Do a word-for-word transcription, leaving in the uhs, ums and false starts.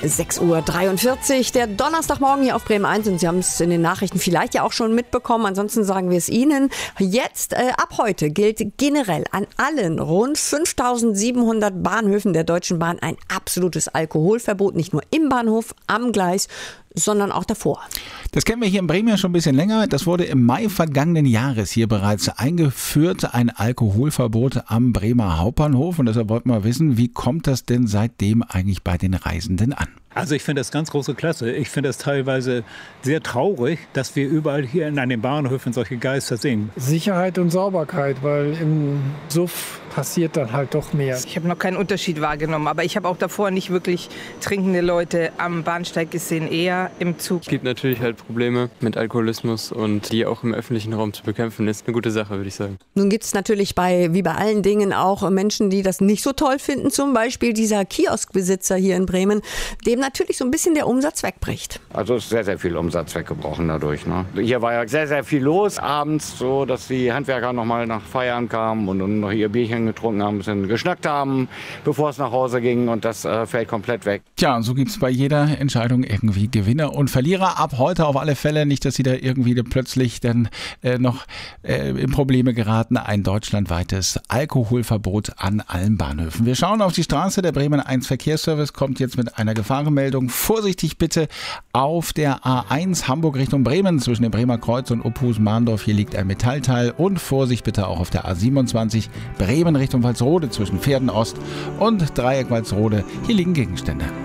sechs Uhr dreiundvierzig, der Donnerstagmorgen hier auf Bremen eins und Sie haben es in den Nachrichten vielleicht ja auch schon mitbekommen, ansonsten sagen wir es Ihnen. Jetzt, äh, ab heute gilt generell an allen rund fünftausendsiebenhundert Bahnhöfen der Deutschen Bahn ein absolutes Alkoholverbot, nicht nur im Bahnhof, am Gleis, sondern auch davor. Das kennen wir hier in Bremen ja schon ein bisschen länger. Das wurde im Mai vergangenen Jahres hier bereits eingeführt, ein Alkoholverbot am Bremer Hauptbahnhof. Und deshalb wollten wir wissen, wie kommt das denn seitdem eigentlich bei den Reisenden an? Also ich finde das ganz große Klasse. Ich finde das teilweise sehr traurig, dass wir überall hier an den Bahnhöfen solche Geister sehen. Sicherheit und Sauberkeit, weil im Suff passiert dann halt doch mehr. Ich habe noch keinen Unterschied wahrgenommen, aber ich habe auch davor nicht wirklich trinkende Leute am Bahnsteig gesehen, eher im Zug. Es gibt natürlich halt Probleme mit Alkoholismus und die auch im öffentlichen Raum zu bekämpfen, ist eine gute Sache, würde ich sagen. Nun gibt es natürlich bei, wie bei allen Dingen auch Menschen, die das nicht so toll finden, zum Beispiel dieser Kioskbesitzer hier in Bremen, dem natürlich so ein bisschen der Umsatz wegbricht. Also ist sehr, sehr viel Umsatz weggebrochen dadurch. Ne? Hier war ja sehr, sehr viel los abends, so dass die Handwerker noch mal nach Feiern kamen und, und noch ihr Bierchen getrunken haben, ein bisschen geschnackt haben, bevor es nach Hause ging und das äh, fällt komplett weg. Tja, und so gibt es bei jeder Entscheidung irgendwie Gewinner und Verlierer. Ab heute auf alle Fälle, nicht, dass Sie da irgendwie plötzlich dann äh, noch äh, in Probleme geraten. Ein deutschlandweites Alkoholverbot an allen Bahnhöfen. Wir schauen auf die Straße. Der Bremen eins Verkehrsservice kommt jetzt mit einer Gefahrenmeldung. Vorsichtig bitte auf der A eins Hamburg Richtung Bremen zwischen dem Bremer Kreuz und Ophus-Mahndorf. Hier liegt ein Metallteil. Und Vorsicht bitte auch auf der A siebenundzwanzig Bremen Richtung Walsrode zwischen Pferden Ost und Dreieck Walsrode. Hier liegen Gegenstände.